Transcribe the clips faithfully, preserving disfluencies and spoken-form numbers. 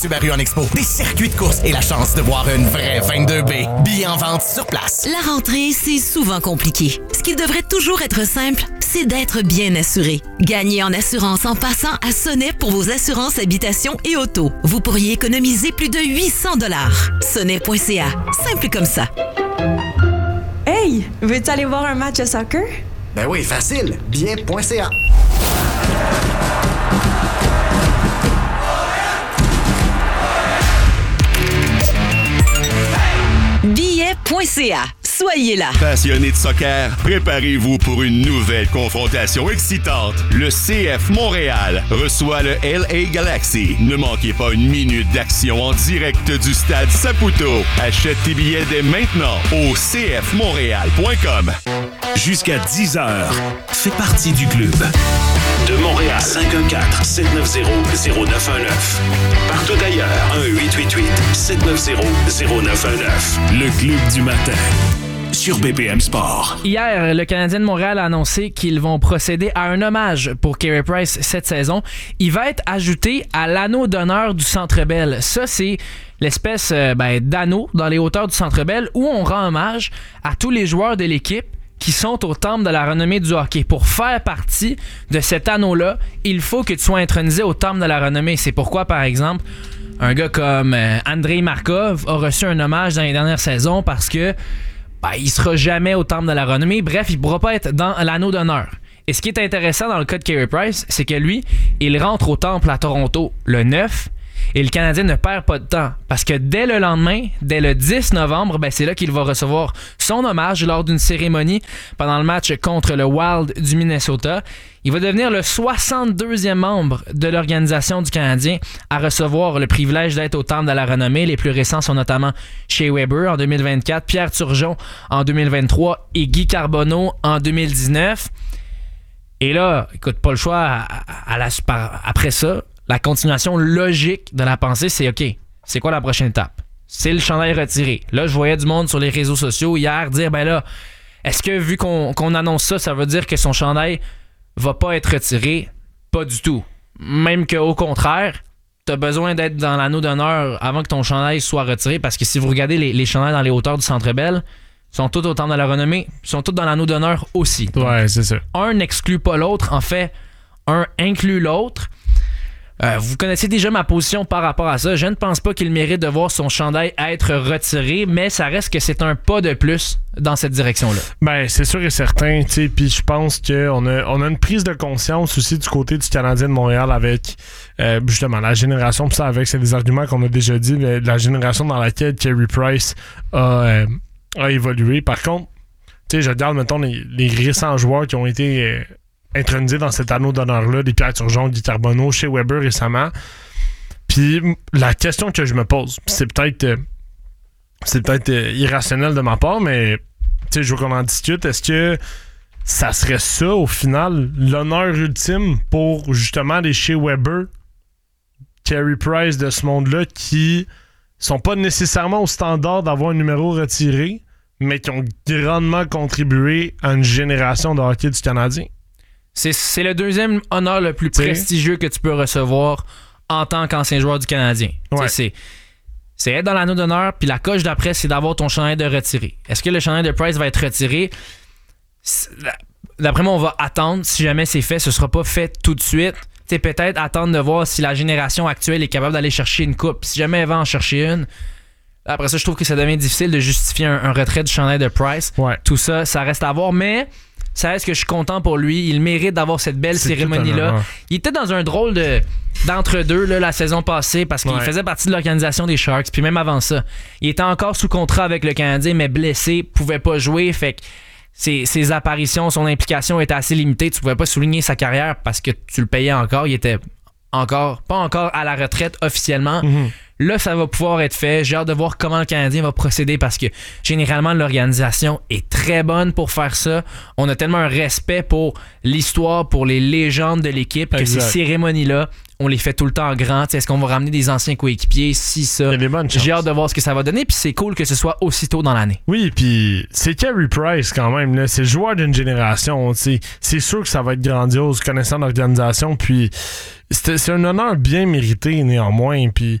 Subaru en Expo, des circuits de course et la chance de voir une vraie vingt-deux B. Billets en vente sur place. La rentrée, c'est souvent compliqué. Ce qui devrait toujours être simple, c'est d'être bien assuré. Gagnez en assurance en passant à Sonnet pour vos assurances habitation et auto. Vous pourriez économiser plus de huit cents dollars. sonnet point c a. Simple comme ça. Hey, veux-tu aller voir un match de soccer? Ben oui, facile. Billets point c a. billets point c a. Soyez là. Passionnés de soccer, préparez-vous pour une nouvelle confrontation excitante. Le C F Montréal reçoit le L A Galaxy. Ne manquez pas une minute d'action en direct du stade Saputo. Achète tes billets dès maintenant au c f montréal point com. Jusqu'à dix heures, fais partie du club. De Montréal, cinq un quatre, sept neuf zéro, zéro neuf un neuf. Partout ailleurs, un huit huit huit, sept neuf zéro, zéro neuf un neuf. Le club du matin. Sur B P M Sport. Hier, le Canadien de Montréal a annoncé qu'ils vont procéder à un hommage pour Carey Price cette saison. Il va être ajouté à l'anneau d'honneur du Centre Bell. Ça, c'est l'espèce euh, ben, d'anneau dans les hauteurs du Centre Bell où on rend hommage à tous les joueurs de l'équipe qui sont au temple de la renommée du hockey. Pour faire partie de cet anneau-là, il faut que tu sois intronisé au temple de la renommée. C'est pourquoi, par exemple, un gars comme euh, Andrei Markov a reçu un hommage dans les dernières saisons parce que ben, il sera jamais au temple de la renommée. Bref, il ne pourra pas être dans l'anneau d'honneur. Et ce qui est intéressant dans le cas de Carey Price, c'est que lui, il rentre au temple à Toronto le neuf et le Canadien ne perd pas de temps parce que dès le lendemain, dès le dix novembre, ben, c'est là qu'il va recevoir son hommage lors d'une cérémonie pendant le match contre le Wild du Minnesota. Il va devenir le soixante-deuxième membre de l'organisation du Canadien à recevoir le privilège d'être au temple de la renommée. Les plus récents sont notamment Shea Weber en deux mille vingt-quatre, Pierre Turgeon en deux mille vingt-trois et Guy Carbonneau en deux mille dix-neuf. Et là, écoute, pas le choix à, à, à la, après ça. La continuation logique de la pensée, c'est OK, c'est quoi la prochaine étape? C'est le chandail retiré. Là, je voyais du monde sur les réseaux sociaux hier dire, ben là, est-ce que vu qu'on, qu'on annonce ça, ça veut dire que son chandail va pas être retiré? Pas du tout. Même qu'au contraire, t'as besoin d'être dans l'anneau d'honneur avant que ton chandail soit retiré, parce que si vous regardez les, les chandails dans les hauteurs du Centre Bell, ils sont tous au temple de la renommée, ils sont tous dans l'anneau d'honneur aussi. Ouais, c'est ça. Un n'exclut pas l'autre. En fait, un inclut l'autre. Euh, vous connaissez déjà ma position par rapport à ça. Je ne pense pas qu'il mérite de voir son chandail être retiré, mais ça reste que c'est un pas de plus dans cette direction-là. Ben, c'est sûr et certain, tu sais, puis je pense qu'on a, on a une prise de conscience aussi du côté du Canadien de Montréal avec, euh, justement, la génération, puis ça, avec, c'est des arguments qu'on a déjà dit, la génération dans laquelle Carey Price a, euh, a évolué. Par contre, tu sais, je regarde, mettons, les, les récents joueurs qui ont été... Euh, intronisé dans cet anneau d'honneur-là, des Pierre Turgeon, Guy Carbonneau, Shea Weber récemment. Puis la question que je me pose, c'est peut-être euh, c'est peut-être euh, irrationnel de ma part, mais tu sais, je veux qu'on en discute. Est-ce que ça serait ça, au final, l'honneur ultime pour justement les Shea Weber, Carey Price de ce monde-là, qui sont pas nécessairement au standard d'avoir un numéro retiré, mais qui ont grandement contribué à une génération de hockey du Canadien? C'est, c'est le deuxième honneur le plus T'sais. prestigieux que tu peux recevoir en tant qu'ancien joueur du Canadien. Ouais. C'est, c'est être dans l'anneau d'honneur, puis la coche d'après, c'est d'avoir ton chandail de retiré. Est-ce que le chandail de Price va être retiré? D'après moi, on va attendre. Si jamais c'est fait, ce sera pas fait tout de suite. T'sais, peut-être attendre de voir si la génération actuelle est capable d'aller chercher une coupe. Si jamais elle va en chercher une, après ça, je trouve que ça devient difficile de justifier un, un retrait du chandail de Price. Ouais. Tout ça, ça reste à voir, mais... Ça reste que je suis content pour lui. Il mérite d'avoir cette belle c'est cérémonie-là. Il était dans un drôle de, d'entre-deux là, la saison passée parce qu'il ouais. faisait partie de l'organisation des Sharks. Puis même avant ça, il était encore sous contrat avec le Canadien, mais blessé, pouvait pas jouer. Fait que ses, ses apparitions, son implication était assez limitée. Tu pouvais pas souligner sa carrière parce que tu le payais encore. Il était encore, pas encore à la retraite officiellement. Mm-hmm. Là, ça va pouvoir être fait. J'ai hâte de voir comment le Canadien va procéder parce que généralement, l'organisation est très bonne pour faire ça. On a tellement un respect pour l'histoire, pour les légendes de l'équipe que exact. Ces cérémonies-là, on les fait tout le temps en grand. T'sais, est-ce qu'on va ramener des anciens coéquipiers? Si ça. Il y a des bonnes chances. J'ai hâte de voir ce que ça va donner. Puis c'est cool que ce soit aussitôt dans l'année. Oui, puis c'est Carey Price quand même. Là. C'est le joueur d'une génération. T'sais. C'est sûr que ça va être grandiose connaissant l'organisation. Puis c'est, c'est un honneur bien mérité néanmoins. Puis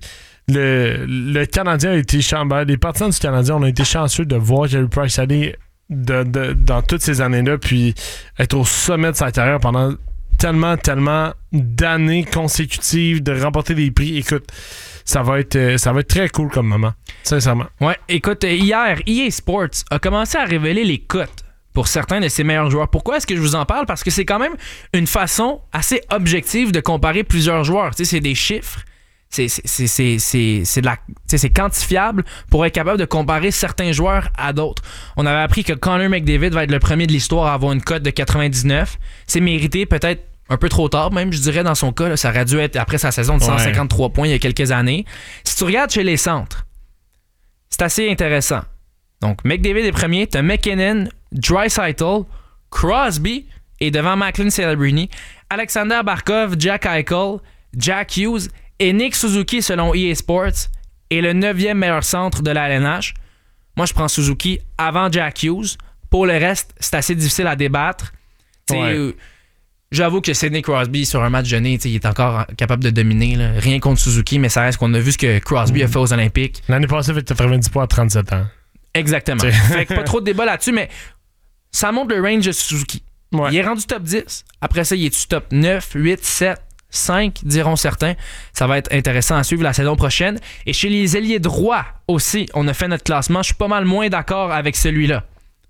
le, le Canadien a été chanceux. Les partisans du Canadien, on a été chanceux de voir Carey Price aller de, de, dans toutes ces années-là, puis être au sommet de sa carrière pendant tellement, tellement d'années consécutives, de remporter des prix. Écoute, ça va être, ça va être très cool comme moment, sincèrement. Ouais, écoute, hier, E A Sports a commencé à révéler les cotes pour certains de ses meilleurs joueurs. Pourquoi est-ce que je vous en parle? Parce que c'est quand même une façon assez objective de comparer plusieurs joueurs. Tu sais, c'est des chiffres. C'est, c'est, c'est, c'est, c'est, c'est, de la, c'est quantifiable pour être capable de comparer certains joueurs à d'autres. On avait appris que Connor McDavid va être le premier de l'histoire à avoir une cote de quatre-vingt-dix-neuf. C'est mérité, peut-être un peu trop tard, même, je dirais, dans son cas. Là, ça aurait dû être après sa saison de cent cinquante-trois ouais. points il y a quelques années. Si tu regardes chez les centres, c'est assez intéressant. Donc, McDavid est premier, t'as McKinnon, Draisaitl, Crosby et devant Macklin Celebrini, Alexander Barkov, Jack Eichel, Jack Hughes et Nick Suzuki selon E A Sports est le neuvième meilleur centre de la L N H. Moi, je prends Suzuki avant Jack Hughes. Pour le reste, c'est assez difficile à débattre. Ouais. Euh, j'avoue que Sidney Crosby, sur un match donné, il est encore capable de dominer. Là. Rien contre Suzuki, mais ça reste qu'on a vu ce que Crosby mmh. a fait aux Olympiques. L'année passée, il fait quatre-vingt-dix points à trente-sept ans. Exactement. Fait que pas trop de débat là-dessus, mais ça montre le range de Suzuki. Ouais. Il est rendu top dix. Après ça, il est-tu top neuf, huit, sept, cinq, diront certains. Ça va être intéressant à suivre la saison prochaine. Et chez les ailiers droits aussi, on a fait notre classement. Je suis pas mal moins d'accord avec celui-là.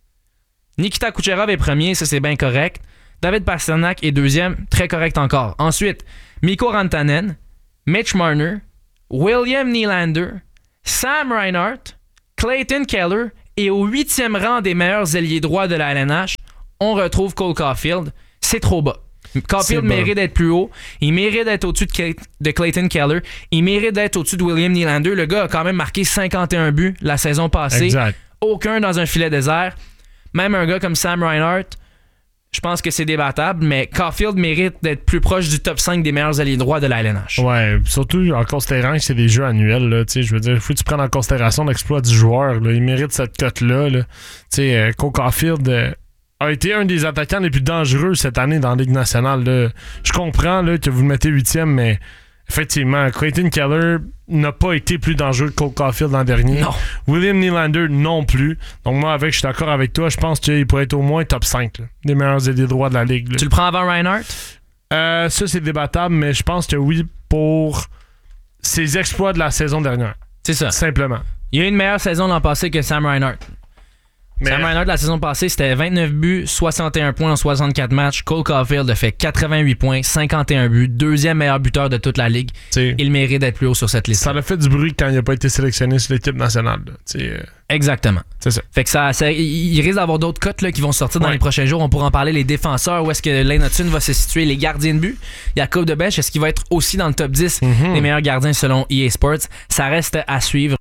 Nikita Kucherov est premier, ça c'est bien correct. David Pastrnak est deuxième, très correct encore. Ensuite, Mikko Rantanen, Mitch Marner, William Nylander, Sam Reinhart, Clayton Keller et au huitième rang des meilleurs ailiers droits de la L N H, on retrouve Cole Caulfield. C'est trop bas. Caulfield mérite d'être plus haut. Il mérite d'être au-dessus de, Clay- de Clayton Keller. Il mérite d'être au-dessus de William Nylander. Le gars a quand même marqué cinquante et un buts la saison passée. Exact. Aucun dans un filet désert. Même un gars comme Sam Reinhart, je pense que c'est débattable, mais Caulfield mérite d'être plus proche du top cinq des meilleurs alliés droits de la L N H. Ouais, surtout en considérant que c'est des jeux annuels. Là, je veux dire, il faut que tu prennes en considération l'exploit du joueur. Là. Il mérite cette cote-là. Là. Euh, Cole Caulfield euh, a été un des attaquants les plus dangereux cette année dans la Ligue nationale. Là. Je comprends là, que vous le mettez huitième, mais effectivement, Clayton Keller n'a pas été plus dangereux que Cole Caulfield l'an dernier. Non. William Nylander non plus. Donc moi, avec, je suis d'accord avec toi. Je pense qu'il pourrait être au moins top cinq là, des meilleurs ailiers droits de la Ligue. Là. Tu le prends avant Reinhart? Euh, ça, c'est débattable, mais je pense que oui, pour ses exploits de la saison dernière. C'est ça. Simplement. Il y a eu une meilleure saison l'an passé que Sam Reinhart. Mais Sam Reinhart, la saison passée, c'était vingt-neuf buts, soixante et un points en soixante-quatre matchs. Cole Caulfield a fait quatre-vingt-huit points, cinquante et un buts, deuxième meilleur buteur de toute la Ligue. T'sais, il mérite d'être plus haut sur cette liste. Ça a fait du bruit quand il n'a pas été sélectionné sur l'équipe nationale. Euh... Exactement. C'est ça. Fait que ça, ça il risque d'avoir d'autres cotes là, qui vont sortir dans ouais. les prochains jours. On pourra en parler. Les défenseurs, où est-ce que Lane Hutton va se situer, les gardiens de but. Jacob de Besch, est-ce qu'il va être aussi dans le top dix mm-hmm. des meilleurs gardiens selon E A Sports? Ça reste à suivre.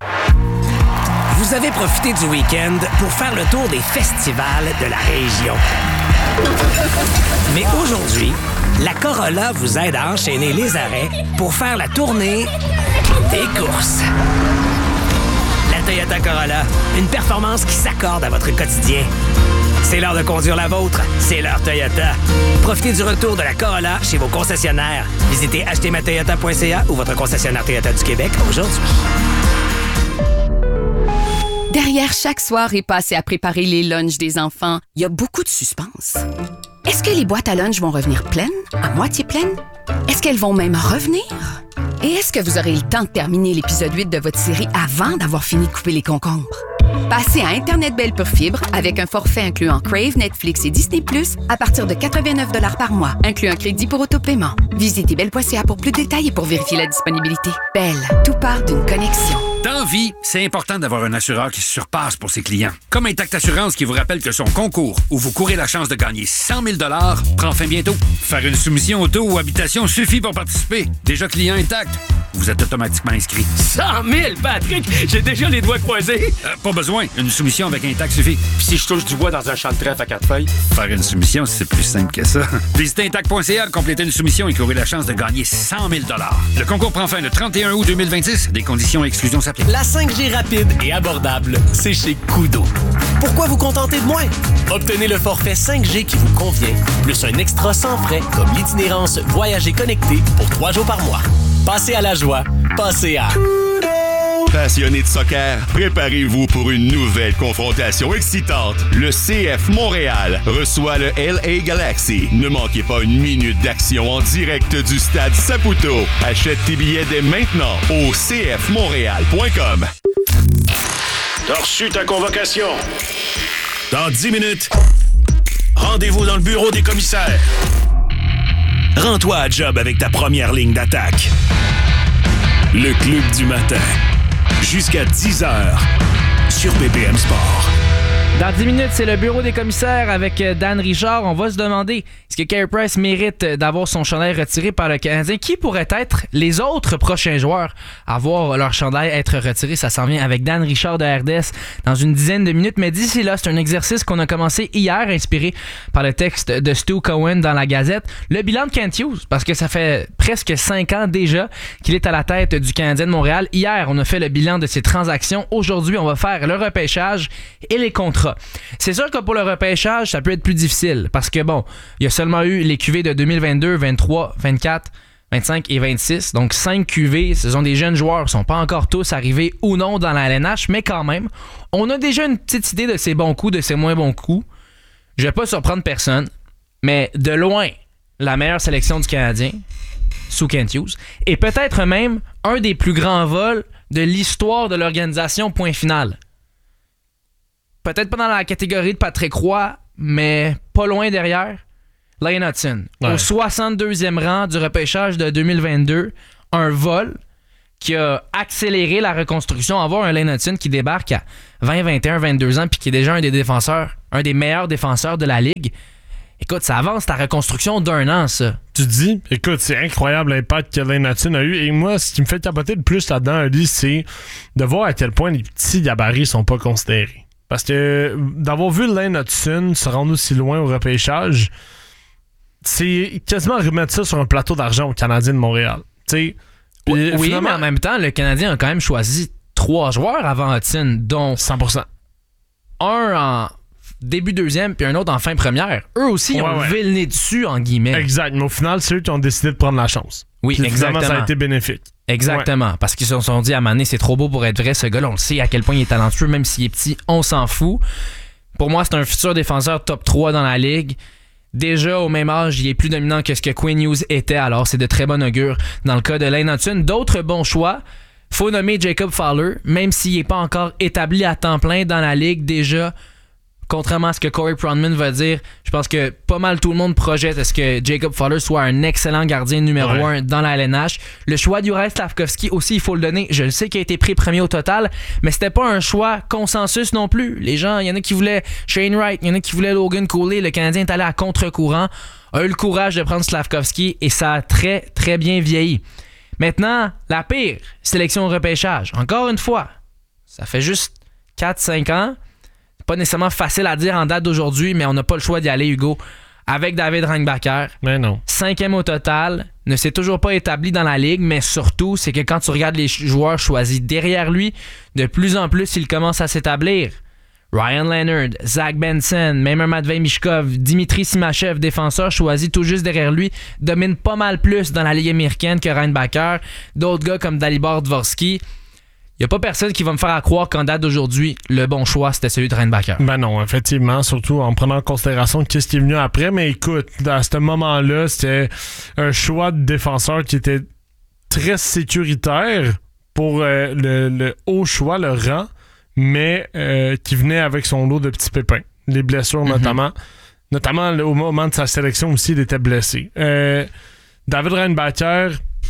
Vous avez profité du week-end pour faire le tour des festivals de la région. Mais aujourd'hui, la Corolla vous aide à enchaîner les arrêts pour faire la tournée des courses. La Toyota Corolla, une performance qui s'accorde à votre quotidien. C'est l'heure de conduire la vôtre, c'est l'heure Toyota. Profitez du retour de la Corolla chez vos concessionnaires. Visitez acheter ma toyota point c a ou votre concessionnaire Toyota du Québec aujourd'hui. Derrière chaque soirée passée à préparer les lunchs des enfants, il y a beaucoup de suspense. Est-ce que les boîtes à lunch vont revenir pleines, à moitié pleines? Est-ce qu'elles vont même revenir? Et est-ce que vous aurez le temps de terminer l'épisode huit de votre série avant d'avoir fini de couper les concombres? Passez à Internet Belle pour Fibre avec un forfait incluant Crave, Netflix et Disney plus, à partir de quatre-vingt-neuf dollars par mois, inclus un crédit pour autopaiement. Visitez belle point c a pour plus de détails et pour vérifier la disponibilité. Belle, tout part d'une connexion. Dans vie, c'est important d'avoir un assureur qui se surpasse pour ses clients. Comme Intact Assurance qui vous rappelle que son concours, où vous courez la chance de gagner cent mille dollars, prend fin bientôt. Faire une soumission auto ou habitation suffit pour participer. Déjà client Intact, vous êtes automatiquement inscrit. cent mille, Patrick! J'ai déjà les doigts croisés! Euh, pas besoin. Une soumission avec Intact suffit. Puis si je touche du bois dans un champ de trèfle à quatre feuilles? Faire une soumission, c'est plus simple que ça. Visitez Intact point c a, complétez une soumission et courez la chance de gagner cent mille dollars. Le concours prend fin le trente et un août deux mille vingt-six. Des conditions et exclusions s'appliquent. La cinq G rapide et abordable, c'est chez Koodo. Pourquoi vous contenter de moins? Obtenez le forfait cinq G qui vous convient, plus un extra sans frais comme l'itinérance Voyager connecté pour trois jours par mois. Passez à la joie, passez à Koodo. Passionnés de soccer, préparez-vous pour une nouvelle confrontation excitante. Le C F Montréal reçoit le L A Galaxy. Ne manquez pas une minute d'action en direct du stade Saputo. Achète tes billets dès maintenant au c f montréal point com. T'as reçu ta convocation. Dans dix minutes, rendez-vous dans le bureau des commissaires. Rends-toi à job avec ta première ligne d'attaque. Le Club du matin. Jusqu'à dix heures sur B P M Sport. Dans dix minutes, c'est le bureau des commissaires avec Dan Richard. On va se demander, est-ce que Carey Price mérite d'avoir son chandail retiré par le Canadien? Qui pourraient être les autres prochains joueurs à voir leur chandail être retiré? Ça s'en vient avec Dan Richard de R D S dans une dizaine de minutes. Mais d'ici là, c'est un exercice qu'on a commencé hier, inspiré par le texte de Stu Cohen dans la Gazette. Le bilan de Kent Hughes, parce que ça fait presque cinq ans déjà qu'il est à la tête du Canadien de Montréal. Hier, on a fait le bilan de ses transactions. Aujourd'hui, on va faire le repêchage et les contrats. C'est sûr que pour le repêchage, ça peut être plus difficile parce que bon, il y a seulement eu les Q V de deux mille vingt-deux, vingt-trois, vingt-quatre, vingt-cinq et vingt-six. Donc cinq Q V, ce sont des jeunes joueurs, ils ne sont pas encore tous arrivés ou non dans la L N H, mais quand même, on a déjà une petite idée de ses bons coups, de ses moins bons coups. Je vais pas surprendre personne, mais de loin, la meilleure sélection du Canadien, sous Kent Hughes, et peut-être même un des plus grands vols de l'histoire de l'organisation, point final. Peut-être pas dans la catégorie de Patrick Roy, mais pas loin derrière. Lane Hutson, ouais. Au soixante-deuxième rang du repêchage de deux mille vingt-deux, un vol qui a accéléré la reconstruction. Avoir un Lane Hutson qui débarque à vingt, vingt et un, vingt-deux ans puis qui est déjà un des défenseurs, un des meilleurs défenseurs de la Ligue. Écoute, ça avance ta reconstruction d'un an, ça. Tu dis, écoute, c'est incroyable l'impact que Lane Hutson a eu. Et moi, ce qui me fait capoter le plus là-dedans, Ali, c'est de voir à quel point les petits gabarits sont pas considérés. Parce que d'avoir vu Lane Hutson se rendre aussi loin au repêchage, c'est quasiment remettre ça sur un plateau d'argent au Canadien de Montréal. T'sais, oui, oui mais en même temps, le Canadien a quand même choisi trois joueurs avant Hutson, dont cent pour cent. Un en début deuxième puis un autre en fin première. Eux aussi, ils ouais, ont ouais. levé le nez dessus, en guillemets. Exact, mais au final, c'est eux qui ont décidé de prendre la chance. Oui, puis exactement. Ça a été bénéfique. Exactement, ouais. Parce qu'ils se sont dit à un moment donné, c'est trop beau pour être vrai, ce gars-là, on le sait à quel point il est talentueux, même s'il est petit, on s'en fout. Pour moi, c'est un futur défenseur top trois dans la Ligue. Déjà, au même âge, il est plus dominant que ce que Quinn Hughes était, alors c'est de très bon augure dans le cas de Lane Hutson. D'autres bons choix, faut nommer Jacob Fowler, même s'il n'est pas encore établi à temps plein dans la Ligue, déjà... Contrairement à ce que Corey Pronman va dire, je pense que pas mal tout le monde projette à ce que Jacob Fowler soit un excellent gardien numéro ouais. un dans la L N H. Le choix d'Juraj Slafkovský aussi, il faut le donner. Je le sais qu'il a été pris premier au total, mais c'était pas un choix consensus non plus. Les gens, il y en a qui voulaient Shane Wright, il y en a qui voulaient Logan Cooley. Le Canadien est allé à contre-courant, a eu le courage de prendre Slafkovský et ça a très, très bien vieilli. Maintenant, la pire sélection au repêchage. Encore une fois, ça fait juste quatre cinq ans. Pas nécessairement facile à dire en date d'aujourd'hui, mais on n'a pas le choix d'y aller, Hugo. Avec David Reinbacher. Mais non. Cinquième au total, ne s'est toujours pas établi dans la Ligue, mais surtout, c'est que quand tu regardes les joueurs choisis derrière lui, de plus en plus, il commence à s'établir. Ryan Leonard, Zach Benson, même un Matvei Mishkov, Dimitri Simachev, défenseur choisi tout juste derrière lui, domine pas mal plus dans la Ligue américaine que Reinbacher. D'autres gars comme Dalibor Dvorsky. Il n'y a pas personne qui va me faire croire qu'en date d'aujourd'hui, le bon choix, c'était celui de Reinbacher. Ben non, effectivement, surtout en prenant en considération qu'est-ce qui est venu après. Mais écoute, à ce moment-là, c'était un choix de défenseur qui était très sécuritaire pour euh, le, le haut choix, le rang, mais euh, qui venait avec son lot de petits pépins. Les blessures, mm-hmm. notamment. Notamment, au moment de sa sélection aussi, il était blessé. Euh, David Reinbacher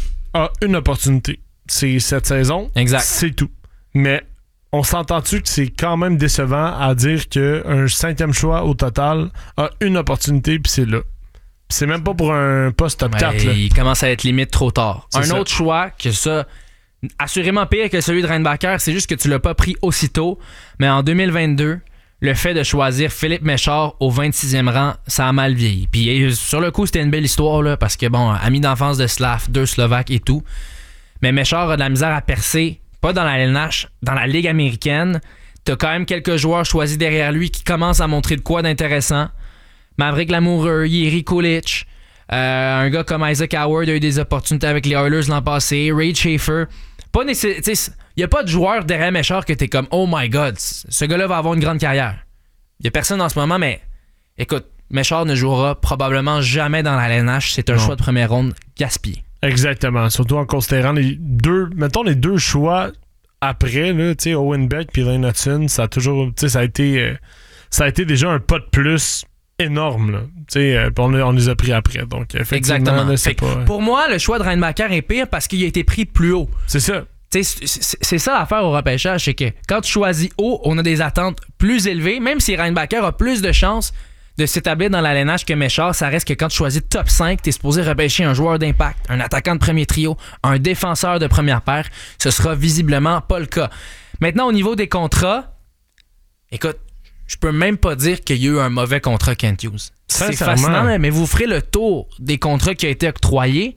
a une opportunité. C'est cette saison. Exact. C'est tout. Mais on s'entend-tu que c'est quand même décevant à dire qu'un cinquième choix au total a une opportunité puis c'est là. Puis c'est même pas pour un poste top ouais, quatre. Là. Il commence à être limite trop tard. C'est un ça. Autre choix que ça, assurément pire que celui de Reinbacher, c'est juste que tu l'as pas pris aussitôt. Mais en deux mille vingt-deux, le fait de choisir Philippe Méchard au vingt-sixième rang, ça a mal vieilli. Puis sur le coup, c'était une belle histoire là, parce que bon, ami d'enfance de Slav, deux Slovaques et tout. Mais Méchard a de la misère à percer, pas dans la L N H, dans la Ligue américaine. T'as quand même quelques joueurs choisis derrière lui qui commencent à montrer de quoi d'intéressant. Maverick Lamoureux, Jiri Kulich, euh, un gars comme Isaac Howard a eu des opportunités avec les Oilers l'an passé, Ray Schaefer. Pas nécessairement... Il n'y a pas de joueur derrière Méchard que t'es comme « Oh my God, ce gars-là va avoir une grande carrière. » Il n'y a personne en ce moment, mais écoute, Méchard ne jouera probablement jamais dans la L N H. C'est un non. choix de première ronde gaspillé. Exactement. Surtout en considérant les deux, mettons les deux choix après, là, tu sais, Owen Beck puis Lane Hudson, ça a toujours, tu sais, ça a été, euh, ça a été déjà un pas de plus énorme, là. Tu sais, euh, on, on les a pris après. Donc, effectivement, exactement. Là, c'est pas... Pour moi, le choix de Reinbacker est pire parce qu'il a été pris plus haut. C'est ça. C'est, c'est, c'est ça l'affaire au repêchage, c'est que quand tu choisis haut, on a des attentes plus élevées, même si Reinbacker a plus de chances de s'établir dans la L N H que Méchard, ça reste que quand tu choisis top cinq, t'es supposé repêcher un joueur d'impact, un attaquant de premier trio, un défenseur de première paire. Ce sera visiblement pas le cas. Maintenant, au niveau des contrats, écoute, je peux même pas dire qu'il y a eu un mauvais contrat Kent Hughes. C'est fascinant, mais vous ferez le tour des contrats qui ont été octroyés,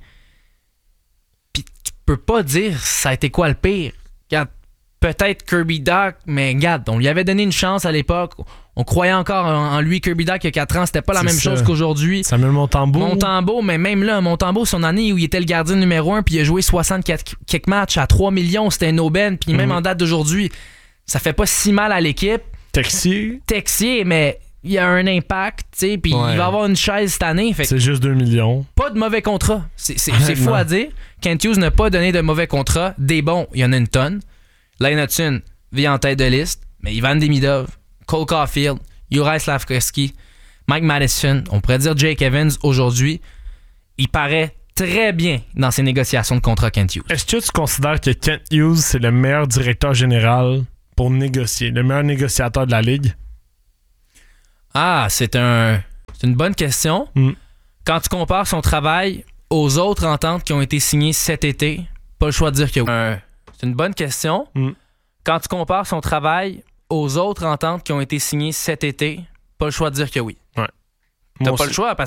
puis tu peux pas dire ça a été quoi le pire. Regarde, peut-être Kirby Dach, mais regarde, on lui avait donné une chance à l'époque. On croyait encore en lui. Kirby Dach, il y a quatre ans, c'était pas la c'est même ça. chose qu'aujourd'hui. Samuel Montembeault. Montembeault, mais même là, Montembeault, son année où il était le gardien numéro un, puis il a joué soixante-quatre quelques matchs à trois millions, c'était un aubaine, puis même mm-hmm. en date d'aujourd'hui, ça fait pas si mal à l'équipe. Texier. Texier, mais il y a un impact, tu sais, puis ouais. il va avoir une chaise cette année. Fait c'est juste deux millions. Pas de mauvais contrat. C'est, c'est, c'est fou à dire. Kent Hughes n'a pas donné de mauvais contrat. Des bons, il y en a une tonne. Lane Hudson vit en tête de liste, mais Ivan Demidov, Cole Caulfield, Juraj Slafkovský, Mike Madison, on pourrait dire Jake Evans aujourd'hui, il paraît très bien dans ses négociations de contrat Kent Hughes. Est-ce que tu considères que Kent Hughes, c'est le meilleur directeur général pour négocier, le meilleur négociateur de la Ligue? Ah, c'est, un, c'est une bonne question. Mm. Quand tu compares son travail aux autres ententes qui ont été signées cet été, pas le choix de dire que oui. Un, c'est une bonne question. Mm. Quand tu compares son travail aux autres ententes qui ont été signées cet été, pas le choix de dire que oui. Ouais. T'as pas le choix parce